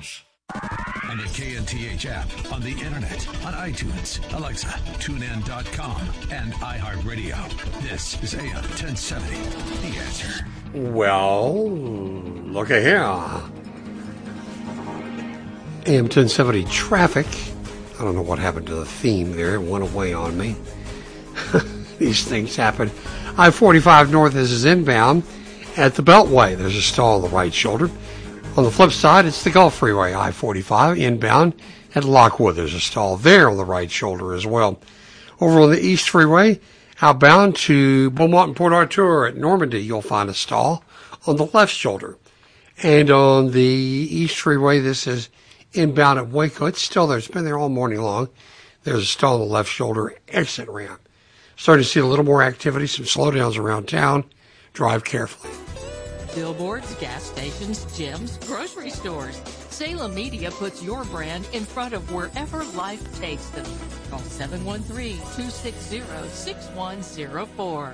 news. On the KNTH app, on the internet, on iTunes, Alexa, TuneIn.com, and iHeartRadio. This is AM 1070, The Answer. Well, look at here. AM 1070 traffic. I don't know what happened to the theme there. It went away on me. These things happen. I-45 North is inbound at the Beltway. There's a stall on the right shoulder. On the flip side, it's the Gulf Freeway, I-45, inbound at Lockwood. There's a stall there on the right shoulder as well. Over on the East Freeway, outbound to Beaumont and Port Arthur at Normandy, you'll find a stall on the left shoulder. And on the East Freeway, this is inbound at Waco. It's still there. It's been there all morning long. There's a stall on the left shoulder exit ramp. Starting to see a little more activity, some slowdowns around town. Drive carefully. Billboards, gas stations, gyms, grocery stores. Salem Media puts your brand in front of wherever life takes them. Call 713-260-6104.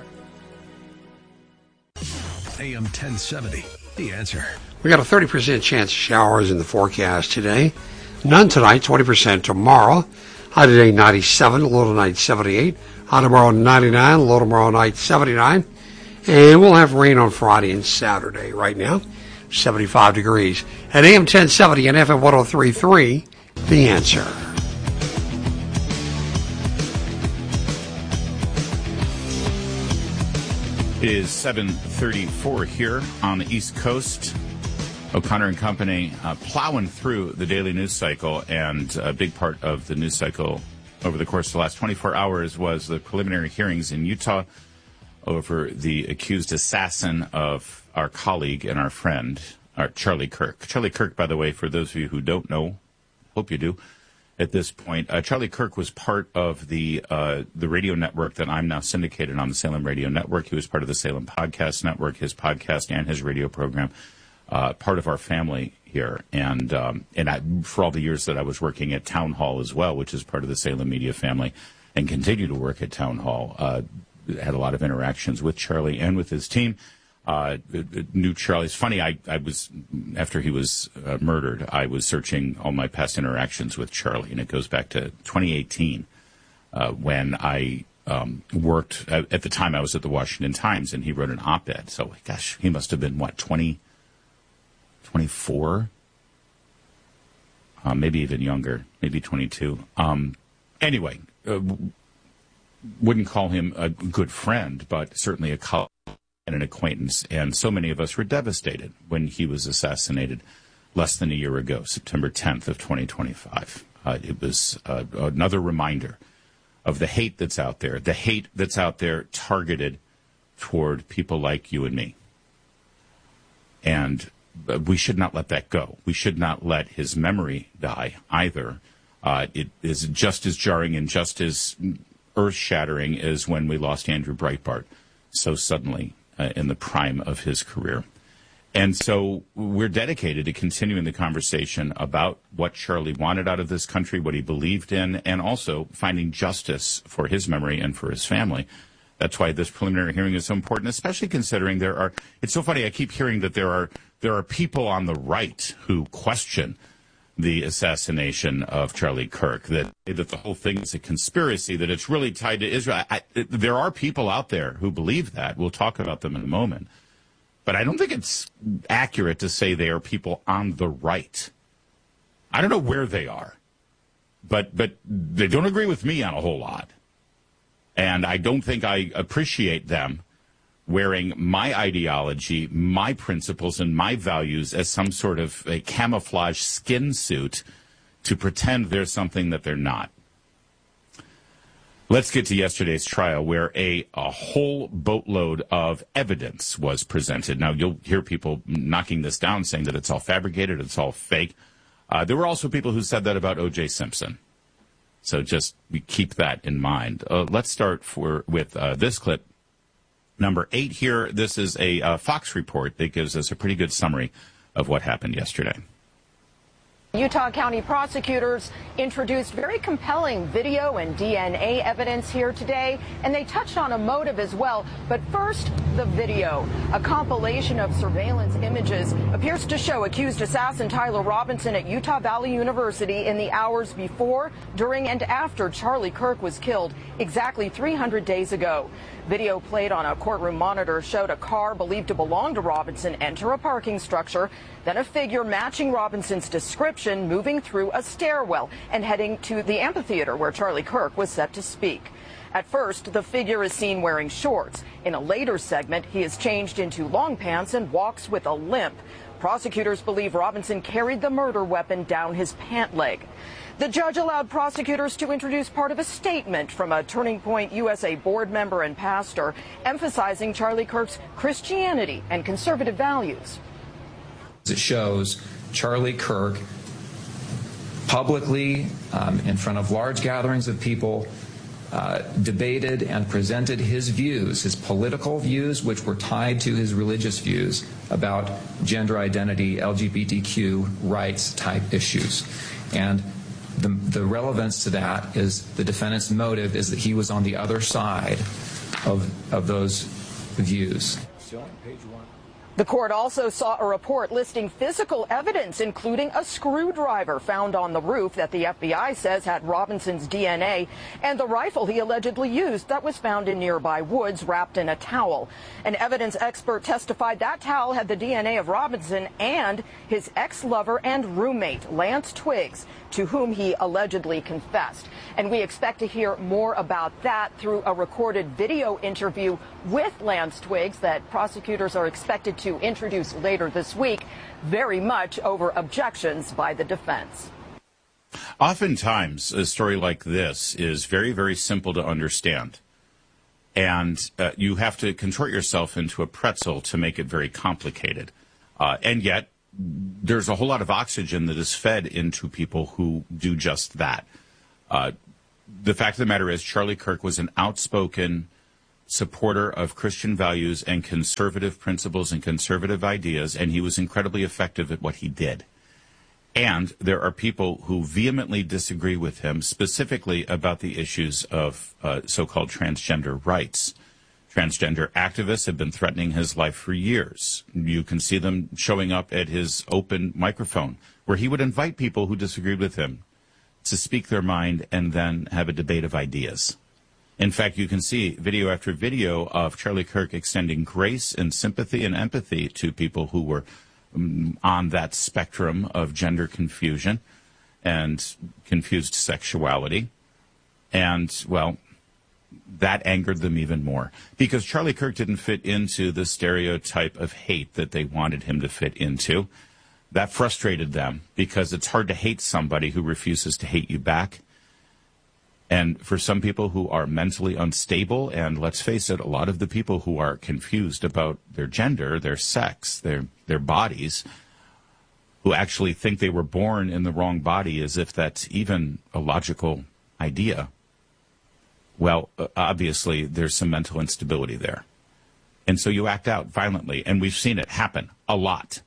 AM 1070, The Answer. We got a 30% chance of showers in the forecast today. None tonight, 20% tomorrow. High today, 97, low tonight, 78. High tomorrow, 99, low tomorrow night, 79. And we'll have rain on Friday and Saturday. Right now, 75 degrees. At AM 1070 and FM 103.3, The Answer. It is 7:34 here on the East Coast. O'Connor and Company plowing through the daily news cycle, and a big part of the news cycle over the course of the last 24 hours was the preliminary hearings in Utah over the accused assassin of our colleague and our friend, Charlie Kirk. Charlie Kirk, by the way, for those of you who don't know, hope you do at this point, Charlie Kirk was part of the radio network that I'm now syndicated on, the Salem Radio Network. He was part of the Salem Podcast Network, his podcast and his radio program, part of our family here. And for all the years that I was working at Town Hall as well, which is part of the Salem Media family, and continue to work at Town Hall, had a lot of interactions with Charlie and with his team. Knew Charlie. It's funny, I was, after he was murdered, I was searching all my past interactions with Charlie, and it goes back to 2018 when I worked, at the time I was at the Washington Times, and he wrote an op-ed. So, gosh, he must have been, 24? Maybe even younger, maybe 22. Anyway, wouldn't call him a good friend, but certainly a colleague and an acquaintance. And so many of us were devastated when he was assassinated less than a year ago, September 10th of 2025. It was another reminder of the hate that's out there, targeted toward people like you and me. And we should not let that go. We should not let his memory die either. It is just as jarring and just as earth-shattering as when we lost Andrew Breitbart so suddenly in the prime of his career. And so we're dedicated to continuing the conversation about what Charlie wanted out of this country, what he believed in, and also finding justice for his memory and for his family. That's why this preliminary hearing is so important, especially considering it's so funny, I keep hearing that there are people on the right who question the assassination of Charlie Kirk, that the whole thing is a conspiracy, that it's really tied to Israel. There are people out there who believe that. We'll talk about them in a moment. But I don't think it's accurate to say they are people on the right. I don't know where they are, but they don't agree with me on a whole lot. And I don't think I appreciate them wearing my ideology, my principles, and my values as some sort of a camouflage skin suit to pretend they're something that they're not. Let's get to yesterday's trial, where a whole boatload of evidence was presented. Now, you'll hear people knocking this down, saying that it's all fabricated, it's all fake. There were also people who said that about O.J. Simpson. So just we keep that in mind. Let's start with this clip. Number 8 here. This is a Fox report that gives us a pretty good summary of what happened yesterday. Utah County prosecutors introduced very compelling video and DNA evidence here today, and they touched on a motive as well. But first, the video. A compilation of surveillance images appears to show accused assassin Tyler Robinson at Utah Valley University in the hours before, during, and after Charlie Kirk was killed exactly 300 days ago. Video played on a courtroom monitor showed a car believed to belong to Robinson enter a parking structure, then a figure matching Robinson's description moving through a stairwell and heading to the amphitheater where Charlie Kirk was set to speak. At first, the figure is seen wearing shorts. In a later segment, he is changed into long pants and walks with a limp. Prosecutors believe Robinson carried the murder weapon down his pant leg. The judge allowed prosecutors to introduce part of a statement from a Turning Point USA board member and pastor, emphasizing Charlie Kirk's Christianity and conservative values. It shows Charlie Kirk publicly, in front of large gatherings of people, debated and presented his views, his political views, which were tied to his religious views about gender identity, LGBTQ rights type issues. And the relevance to that is the defendant's motive is that he was on the other side of those views. The court also saw a report listing physical evidence, including a screwdriver found on the roof that the FBI says had Robinson's DNA, and the rifle he allegedly used that was found in nearby woods wrapped in a towel. An evidence expert testified that towel had the DNA of Robinson and his ex-lover and roommate, Lance Twiggs, to whom he allegedly confessed. And we expect to hear more about that through a recorded video interview with Lance Twiggs that prosecutors are expected to introduce later this week, very much over objections by the defense. Oftentimes, a story like this is very, very simple to understand. And you have to contort yourself into a pretzel to make it very complicated. And yet, there's a whole lot of oxygen that is fed into people who do just that. The fact of the matter is, Charlie Kirk was an outspoken supporter of Christian values and conservative principles and conservative ideas, and he was incredibly effective at what he did. And there are people who vehemently disagree with him, specifically about the issues of so-called transgender rights. Transgender activists have been threatening his life for years. You can see them showing up at his open microphone, where he would invite people who disagreed with him to speak their mind and then have a debate of ideas. In fact, you can see video after video of Charlie Kirk extending grace and sympathy and empathy to people who were on that spectrum of gender confusion and confused sexuality. And, well, that angered them even more because Charlie Kirk didn't fit into the stereotype of hate that they wanted him to fit into. That frustrated them because it's hard to hate somebody who refuses to hate you back. And for some people who are mentally unstable, and let's face it, a lot of the people who are confused about their gender, their sex, their bodies, who actually think they were born in the wrong body as if that's even a logical idea, well, obviously there's some mental instability there. And so you act out violently, and we've seen it happen a lot.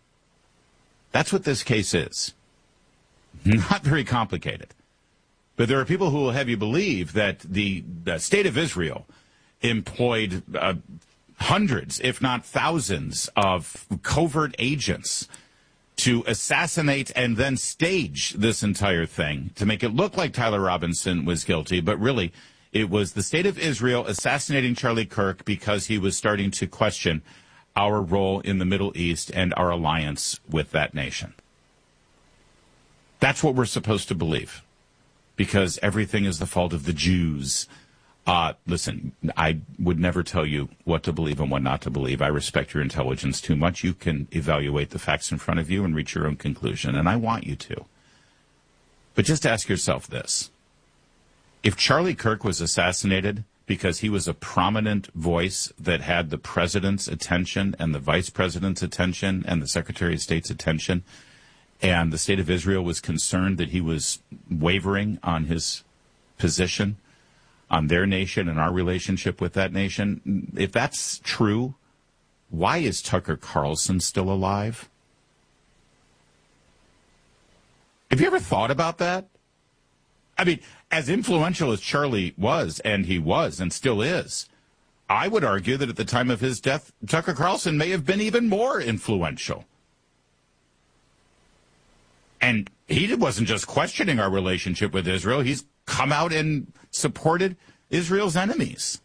That's what this case is. Not very complicated. But there are people who will have you believe that the state of Israel employed hundreds, if not thousands, of covert agents to assassinate and then stage this entire thing to make it look like Tyler Robinson was guilty. But really, it was the state of Israel assassinating Charlie Kirk because he was starting to question our role in the Middle East and our alliance with that nation. That's what we're supposed to believe, because everything is the fault of the Jews. Listen, I would never tell you what to believe and what not to believe. I respect your intelligence too much. You can evaluate the facts in front of you and reach your own conclusion, and I want you to. But just ask yourself this. If Charlie Kirk was assassinated because he was a prominent voice that had the president's attention and the vice president's attention and the Secretary of State's attention, and the state of Israel was concerned that he was wavering on his position on their nation and our relationship with that nation, if that's true, why is Tucker Carlson still alive? Have you ever thought about that? I mean, as influential as Charlie was, and he was and still is, I would argue that at the time of his death, Tucker Carlson may have been even more influential. And he wasn't just questioning our relationship with Israel. He's come out and supported Israel's enemies.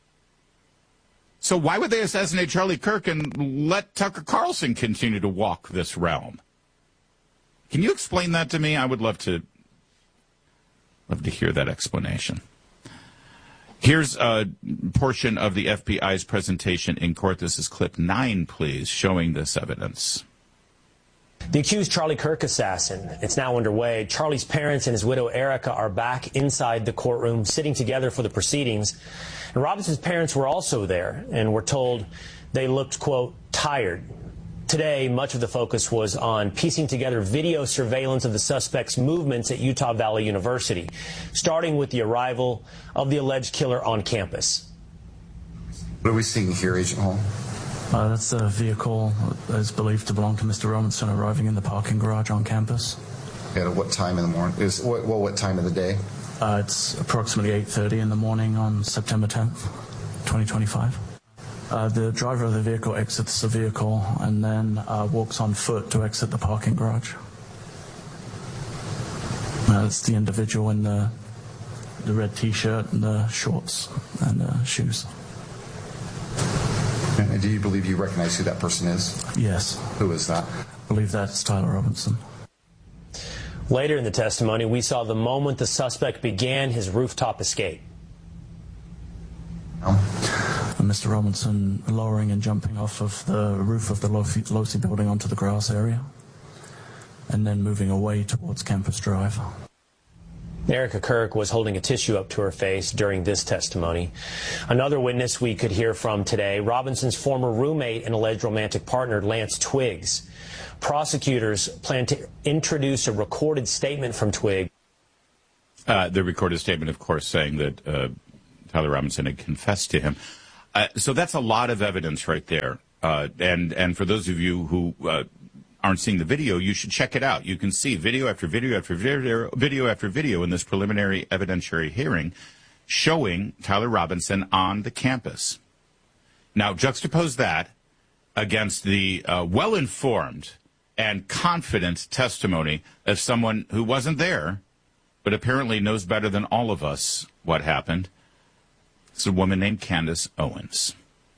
So why would they assassinate Charlie Kirk and let Tucker Carlson continue to walk this realm? Can you explain that to me? I would love to hear that explanation. Here's a portion of the FBI's presentation in court. This is clip 9, please, showing this evidence. The accused Charlie Kirk assassin, it's now underway. Charlie's parents and his widow Erica are back inside the courtroom sitting together for the proceedings. And Robinson's parents were also there and were told they looked, quote, tired. Today, much of the focus was on piecing together video surveillance of the suspect's movements at Utah Valley University, starting with the arrival of the alleged killer on campus. What are we seeing here, Agent Hall? That's a vehicle that is believed to belong to Mr. Robinson arriving in the parking garage on campus. At what time in the morning? What time of the day? It's approximately 8:30 in the morning on September 10th, 2025. The driver of the vehicle exits the vehicle and then walks on foot to exit the parking garage. It's the individual in the red T-shirt and the shorts and the shoes. And do you believe you recognize who that person is? Yes. Who is that? I believe that's Tyler Robinson. Later in the testimony, we saw the moment the suspect began his rooftop escape. Mr. Robinson lowering and jumping off of the roof of the Losi building onto the grass area, and then moving away towards Campus Drive. Erica Kirk was holding a tissue up to her face during this testimony. Another witness we could hear from today, Robinson's former roommate and alleged romantic partner, Lance Twiggs. Prosecutors plan to introduce a recorded statement from Twiggs. The recorded statement, of course, saying that Tyler Robinson had confessed to him. So that's a lot of evidence right there. And for those of you who aren't seeing the video, you should check it out. You can see video after video after video after video in this preliminary evidentiary hearing showing Tyler Robinson on the campus. Now, juxtapose that against the well-informed and confident testimony of someone who wasn't there, but apparently knows better than all of us what happened. It's a woman named Candace Owens.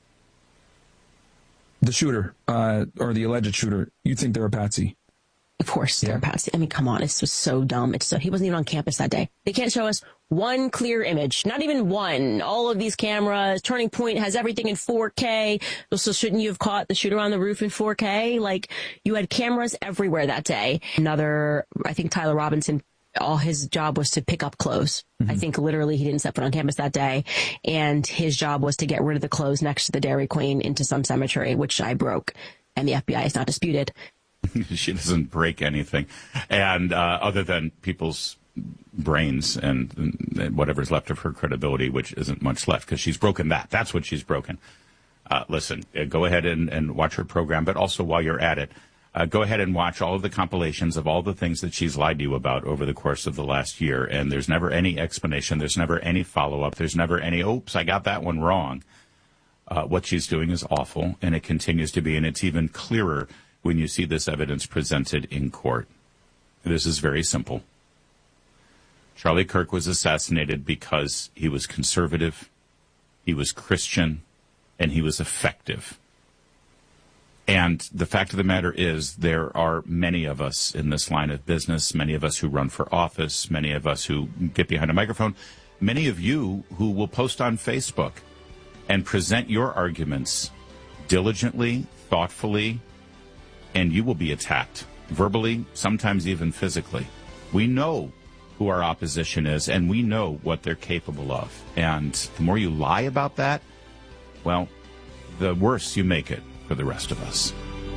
The shooter, or the alleged shooter, you think they're a patsy? Of course they're a patsy. I mean, come on, it's just so dumb. He wasn't even on campus that day. They can't show us one clear image, not even one. All of these cameras, Turning Point has everything in 4K. So shouldn't you have caught the shooter on the roof in 4K? Like, you had cameras everywhere that day. I think Tyler Robinson, all his job was to pick up clothes. Mm-hmm. I think literally he didn't step foot on campus that day. And his job was to get rid of the clothes next to the Dairy Queen into some cemetery, which I broke. And the FBI is not disputed. She doesn't break anything. And other than people's brains and whatever's left of her credibility, which isn't much left, because she's broken that. That's what she's broken. Listen, go ahead and watch her program, but also while you're at it, go ahead and watch all of the compilations of all the things that she's lied to you about over the course of the last year. And there's never any explanation. There's never any follow-up. There's never any, oops, I got that one wrong. What she's doing is awful, and it continues to be. And it's even clearer when you see this evidence presented in court. This is very simple. Charlie Kirk was assassinated because he was conservative, he was Christian, and he was effective. And the fact of the matter is there are many of us in this line of business, many of us who run for office, many of us who get behind a microphone, many of you who will post on Facebook and present your arguments diligently, thoughtfully, and you will be attacked verbally, sometimes even physically. We know who our opposition is, and we know what they're capable of. And the more you lie about that, well, the worse you make it for the rest of us.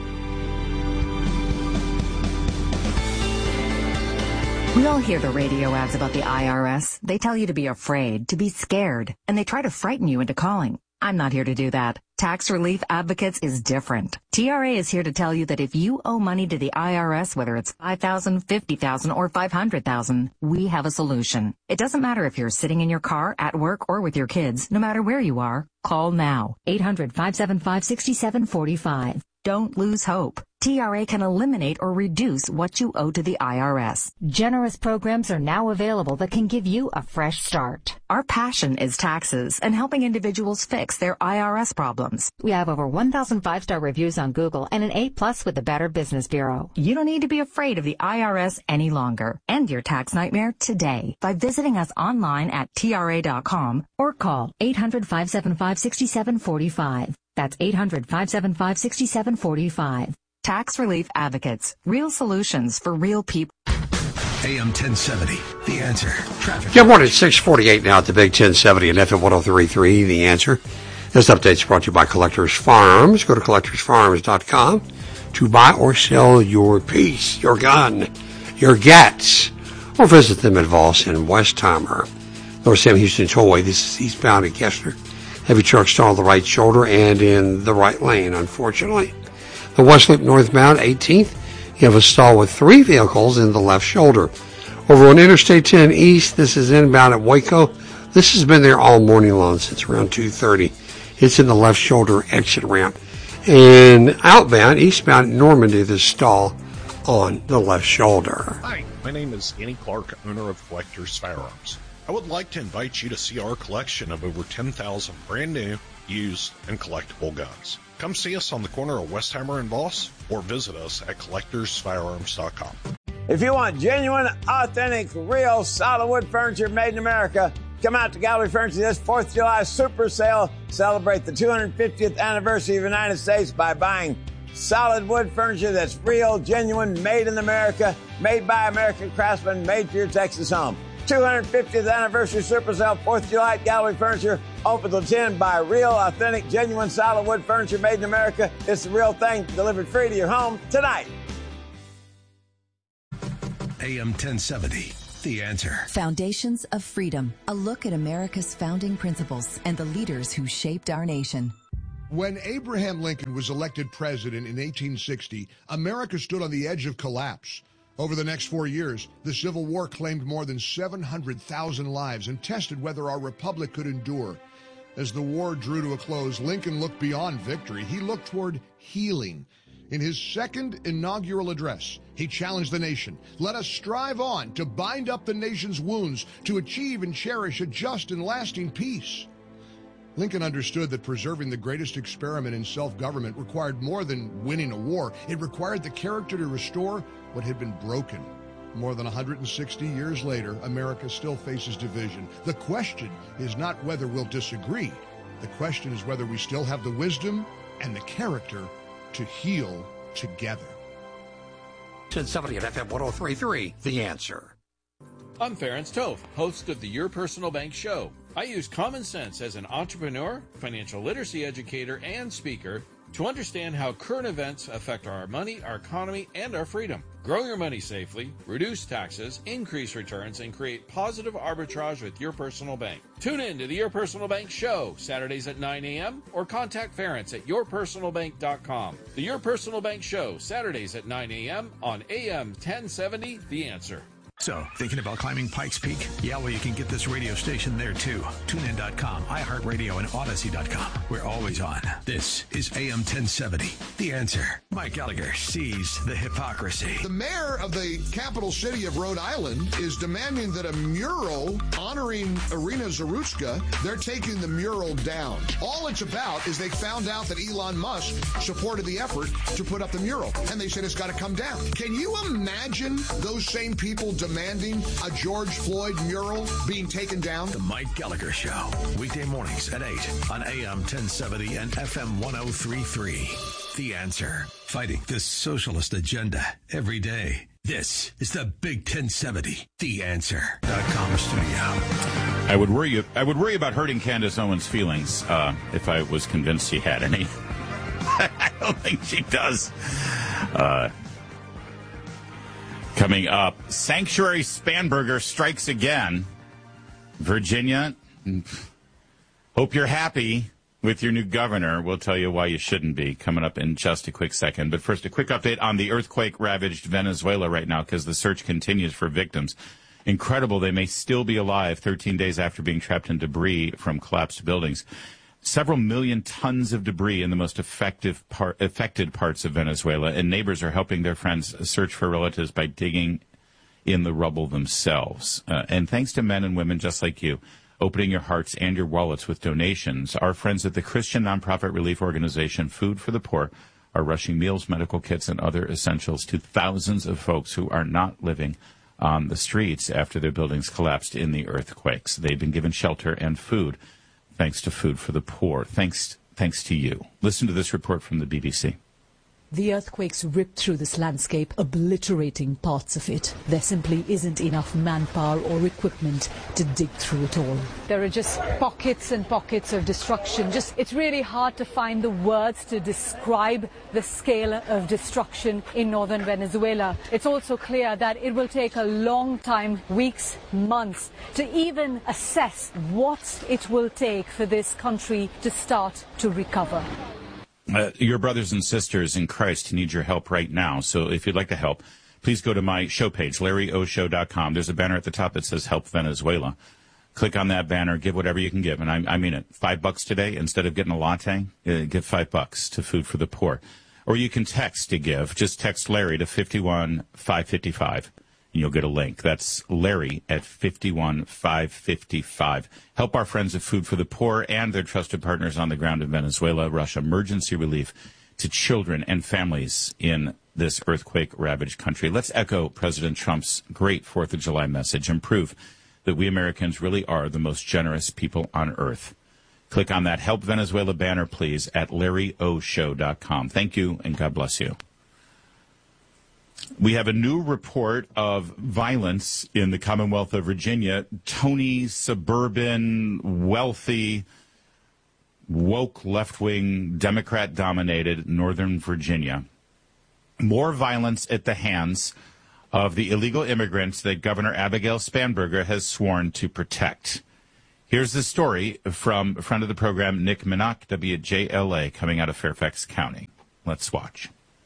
We all hear the radio ads about the IRS. They tell you to be afraid, to be scared, and they try to frighten you into calling. I'm not here to do that. Tax Relief Advocates is different. TRA is here to tell you that if you owe money to the IRS, whether it's $5,000, $50,000, or $500,000, we have a solution. It doesn't matter if you're sitting in your car, at work, or with your kids. No matter where you are, call now. 800-575-6745. Don't lose hope. TRA can eliminate or reduce what you owe to the IRS. Generous programs are now available that can give you a fresh start. Our passion is taxes and helping individuals fix their IRS problems. We have over 1,000 5-star reviews on Google and an A+ with the Better Business Bureau. You don't need to be afraid of the IRS any longer. End your tax nightmare today by visiting us online at TRA.com or call 800-575-6745. That's 800-575-6745. Tax Relief Advocates. Real solutions for real people. AM 1070, The Answer. Traffic. Good morning, 6:48 now at the Big 1070 and FM 103.3, The Answer. This update is brought to you by Collectors Farms. Go to collectorsfarms.com to buy or sell your piece, your gun, your gats, or visit them at Voss and Westheimer. North Sam Houston Tollway, this is eastbound at Kessler. Heavy truck stalled on the right shoulder and in the right lane, unfortunately. The West Loop northbound 18th, you have a stall with 3 vehicles in the left shoulder. Over on Interstate 10 East, this is inbound at Waco. This has been there all morning long since around 2:30. It's in the left shoulder exit ramp. And outbound, eastbound at Normandy, the stall on the left shoulder. Hi, my name is Annie Clark, owner of Collectors Firearms. I would like to invite you to see our collection of over 10,000 brand new, used, and collectible guns. Come see us on the corner of Westheimer and Voss, or visit us at collectorsfirearms.com. If you want genuine, authentic, real, solid wood furniture made in America, come out to Gallery Furniture this 4th of July super sale. Celebrate the 250th anniversary of the United States by buying solid wood furniture that's real, genuine, made in America, made by American craftsmen, made for your Texas home. 250th anniversary super sale, 4th of July at Gallery Furniture. Open till 10. Buy real, authentic, genuine, solid wood furniture made in America. It's the real thing, delivered free to your home tonight. AM 1070, The Answer. Foundations of Freedom. A look at America's founding principles and the leaders who shaped our nation. When Abraham Lincoln was elected president in 1860, America stood on the edge of collapse. Over the next 4 years, the Civil War claimed more than 700,000 lives and tested whether our republic could endure. As the war drew to a close, Lincoln looked beyond victory. He looked toward healing. In his second inaugural address, he challenged the nation. Let us strive on to bind up the nation's wounds, to achieve and cherish a just and lasting peace. Lincoln understood that preserving the greatest experiment in self-government required more than winning a war. It required the character to restore what had been broken. More than 160 years later, America still faces division. The question is not whether we'll disagree. The question is whether we still have the wisdom and the character to heal together. 1070 at FM 103.3, The Answer. I'm Ferenc Tove, host of the Your Personal Bank Show. I use common sense as an entrepreneur, financial literacy educator, and speaker to understand how current events affect our money, our economy, and our freedom. Grow your money safely, reduce taxes, increase returns, and create positive arbitrage with Your Personal Bank. Tune in to the Your Personal Bank Show, Saturdays at 9 a.m., or contact Ferenc at yourpersonalbank.com. The Your Personal Bank Show, Saturdays at 9 a.m. on AM 1070, The Answer. So, thinking about climbing Pikes Peak? Yeah, well, you can get this radio station there, too. TuneIn.com, iHeartRadio, and Odyssey.com. We're always on. This is AM 1070, The Answer. Mike Gallagher sees the hypocrisy. The mayor of the capital city of Rhode Island is demanding that a mural honoring Irina Zarutska, they're taking the mural down. All it's about is they found out that Elon Musk supported the effort to put up the mural, and they said it's got to come down. Can you imagine those same people demanding a George Floyd mural being taken down? The Mike Gallagher Show, weekday mornings at 8 on AM 1070 and FM 103.3. The Answer. Fighting the socialist agenda every day. This is the Big 1070, The Answer.com studio. I would worry about hurting Candace Owens' feelings if I was convinced she had any. I don't think she does. Coming up, Sanctuary Spanberger strikes again. Virginia, hope you're happy. with your new governor. We'll tell you why you shouldn't be, coming up in just a quick second. But first, a quick update on the earthquake-ravaged Venezuela right now, because the search continues for victims. Incredible, they may still be alive 13 days after being trapped in debris from collapsed buildings. Several million tons of debris in the most affected parts of Venezuela, and neighbors are helping their friends search for relatives by digging in the rubble themselves. And thanks to men and women just like you, opening your hearts and your wallets with donations, our friends at the Christian nonprofit relief organization Food for the Poor are rushing meals, medical kits, and other essentials to thousands of folks who are not living on the streets after their buildings collapsed in the earthquakes. They've been given shelter and food thanks to Food for the Poor. Thanks to you. Listen to this report from the BBC. The earthquakes ripped through this landscape, obliterating parts of it. There simply isn't enough manpower or equipment to dig through it all. There are just pockets and pockets of destruction. It's really hard to find the words to describe the scale of destruction in northern Venezuela. It's also clear that it will take a long time, weeks, months, to even assess what it will take for this country to start to recover. Your brothers and sisters in Christ need your help right now. So if you'd like to help, please go to my show page, LarryOShow.com. There's a banner at the top that says Help Venezuela. Click on that banner, give whatever you can give. And I mean it. $5 today, instead of getting a latte, give $5 to Food for the Poor. Or you can text to give. Just text Larry to 51555. And you'll get a link. That's Larry at 51555. Help our friends at Food for the Poor and their trusted partners on the ground in Venezuela rush emergency relief to children and families in this earthquake-ravaged country. Let's echo President Trump's great 4th of July message and prove that we Americans really are the most generous people on earth. Click on that Help Venezuela banner, please, at LarryOShow.com. Thank you, and God bless you. We have a new report of violence in the Commonwealth of Virginia. Tony, suburban, wealthy, woke, left-wing, Democrat-dominated Northern Virginia. More violence at the hands of the illegal immigrants that Governor Abigail Spanberger has sworn to protect. Here's the story from a friend of the program, Nick Minnock, WJLA, coming out of Fairfax County. Let's watch.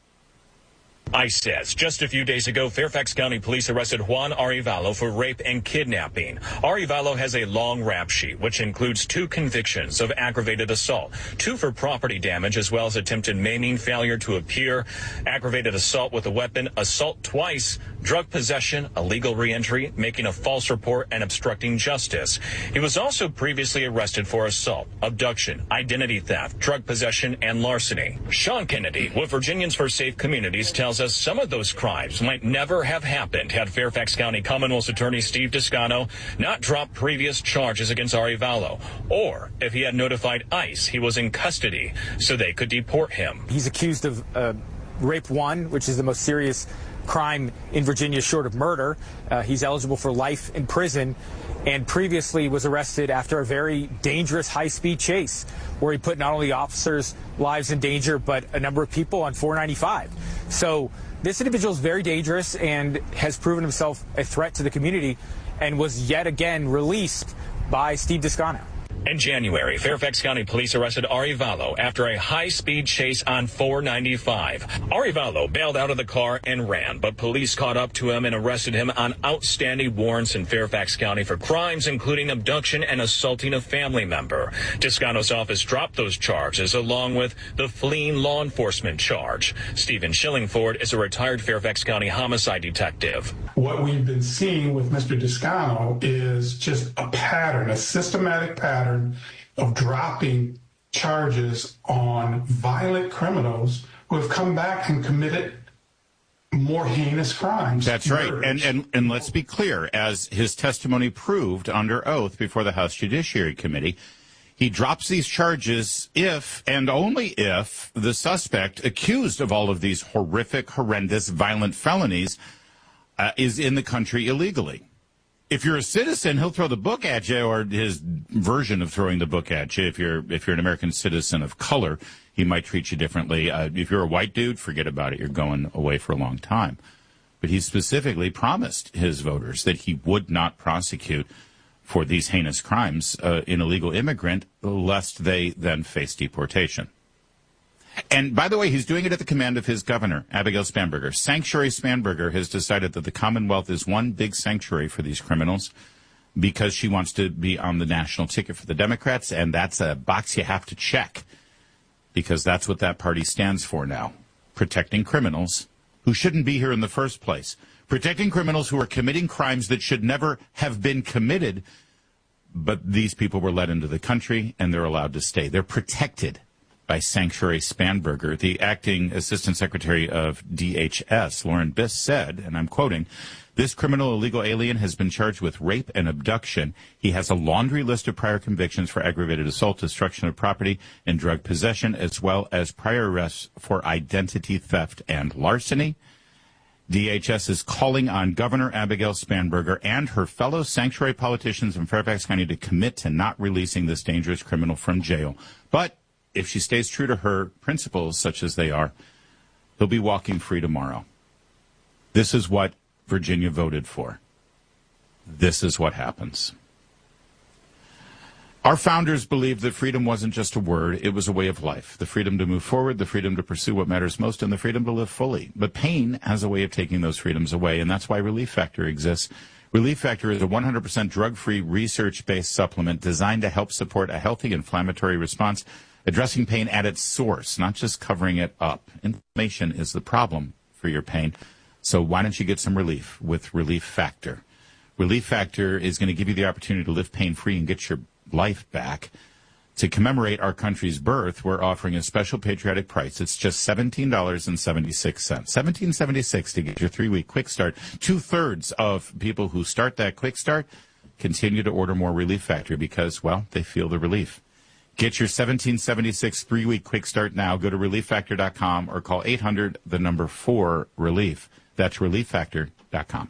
ICE says just a few days ago, Fairfax County Police arrested Juan Arevalo for rape and kidnapping. Arevalo has a long rap sheet, which includes 2 convictions of aggravated assault, 2 for property damage, as well as attempted maiming, failure to appear, aggravated assault with a weapon, assault twice, drug possession, illegal reentry, making a false report, and obstructing justice. He was also previously arrested for assault, abduction, identity theft, drug possession, and larceny. Sean Kennedy with Virginians for Safe Communities tells us some of those crimes might never have happened had Fairfax County Commonwealth's Attorney Steve Descano not dropped previous charges against Arevalo, or if he had notified ICE he was in custody so they could deport him. He's accused of rape 1, which is the most serious crime in Virginia short of murder. He's eligible for life in prison, and previously was arrested after a very dangerous high-speed chase where he put not only officers' lives in danger but a number of people on 495. So this individual is very dangerous and has proven himself a threat to the community and was yet again released by Steve Descano. In January, Fairfax County Police arrested Arevalo after a high-speed chase on 495. Arevalo bailed out of the car and ran, but police caught up to him and arrested him on outstanding warrants in Fairfax County for crimes including abduction and assaulting a family member. Descano's office dropped those charges along with the fleeing law enforcement charge. Stephen Shillingford is a retired Fairfax County homicide detective. What we've been seeing with Mr. Descano is just a pattern, a systematic pattern of dropping charges on violent criminals who have come back and committed more heinous crimes. That's right. And let's be clear, as his testimony proved under oath before the House Judiciary Committee, he drops these charges if and only if the suspect accused of all of these horrific, horrendous, violent felonies is in the country illegally. If you're a citizen, he'll throw the book at you, or his version of throwing the book at you. If you're an American citizen of color, he might treat you differently. If you're a white dude, forget about it. You're going away for a long time. But he specifically promised his voters that he would not prosecute for these heinous crimes, an illegal immigrant, lest they then face deportation. And by the way, he's doing it at the command of his governor, Abigail Spanberger. Sanctuary Spanberger has decided that the Commonwealth is one big sanctuary for these criminals because she wants to be on the national ticket for the Democrats, and that's a box you have to check because that's what that party stands for now, protecting criminals who shouldn't be here in the first place, protecting criminals who are committing crimes that should never have been committed, but these people were let into the country and they're allowed to stay. They're protected by Sanctuary Spanberger. The acting assistant secretary of DHS, Lauren Biss, said, and I'm quoting, "This criminal illegal alien has been charged with rape and abduction. He has a laundry list of prior convictions for aggravated assault, destruction of property, and drug possession, as well as prior arrests for identity theft and larceny." DHS is calling on Governor Abigail Spanberger and her fellow sanctuary politicians in Fairfax County to commit to not releasing this dangerous criminal from jail. But if she stays true to her principles, such as they are, he'll be walking free tomorrow. This is what Virginia voted for. This is what happens. Our founders believed that freedom wasn't just a word, it was a way of life. The freedom to move forward, the freedom to pursue what matters most, and the freedom to live fully. But pain has a way of taking those freedoms away, and that's why Relief Factor exists. Relief Factor is a 100% drug-free, research-based supplement designed to help support a healthy inflammatory response, addressing pain at its source, not just covering it up. Inflammation is the problem for your pain. So why don't you get some relief with Relief Factor? Relief Factor is going to give you the opportunity to live pain-free and get your life back. To commemorate our country's birth, we're offering a special patriotic price. It's just $17.76. $17.76 to get your 3-week quick start. 2/3 of people who start that quick start continue to order more Relief Factor because, well, they feel the relief. Get your $17.76 3-week quick start now. Go to ReliefFactor.com or call 800-4-RELIEF. That's ReliefFactor.com.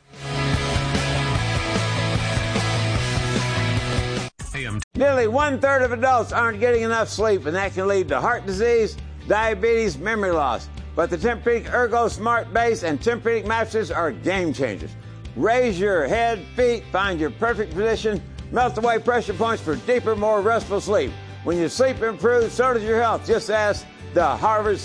Nearly 1/3 of adults aren't getting enough sleep, and that can lead to heart disease, diabetes, memory loss. But the Tempur-Pedic Ergo Smart Base and Tempur-Pedic mattresses are game changers. Raise your head, feet, find your perfect position, melt away pressure points for deeper, more restful sleep. When your sleep improves, so does your health. Just ask the Harvard